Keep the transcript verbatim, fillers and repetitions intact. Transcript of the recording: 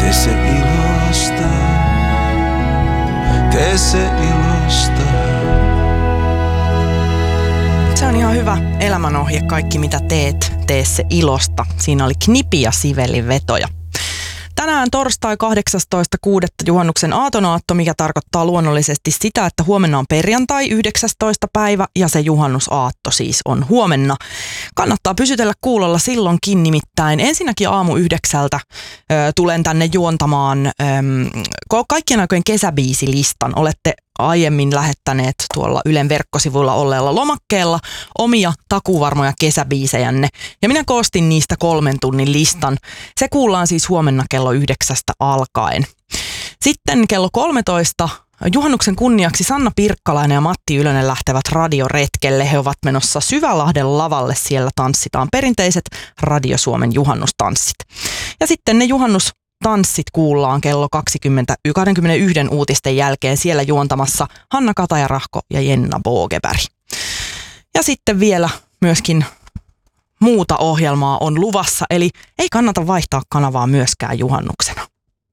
Tee se ilosta, tee se ilosta. Se on ihan hyvä elämänohje, kaikki mitä teet, tee se ilosta. Siinä oli Knipi ja Sibelin vetoja. Tänään torstai kahdeksastoista kuudetta juhannuksen aatonaatto, mikä tarkoittaa luonnollisesti sitä, että huomenna on perjantai yhdeksästoista päivä ja se juhannusaatto siis on huomenna. Kannattaa pysytellä kuulolla silloinkin, nimittäin ensinnäkin aamu yhdeksältä ö, tulen tänne juontamaan ö, kaikkien aikojen kesäbiisilistan. Olette aiemmin lähettäneet tuolla Ylen verkkosivuilla olleella lomakkeella omia takuvarmoja kesäbiisejänne. Ja minä koostin niistä kolmen tunnin listan. Se kuullaan siis huomenna kello yhdeksästä alkaen. Sitten kello kolmetoista juhannuksen kunniaksi Sanna Pirkkalainen ja Matti Ylönen lähtevät radioretkelle. He ovat menossa Syvälahden lavalle. Siellä tanssitaan perinteiset Radio Suomen juhannustanssit. Ja sitten ne juhannus tanssit kuullaan kello kaksikymmentä, kaksikymmentäyksi uutisten jälkeen siellä juontamassa Hanna Katajarahko ja Jenna Bogeberg. Ja sitten vielä myöskin muuta ohjelmaa on luvassa, eli ei kannata vaihtaa kanavaa myöskään juhannuksena.